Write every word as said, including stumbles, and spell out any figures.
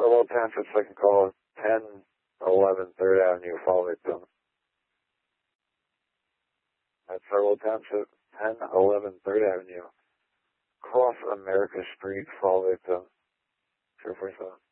Farwell Township, second call, ten eleven third Avenue, fall victim. That's Farwell Township, ten eleven third Avenue, Cross America Street, fall victim. zero four seven.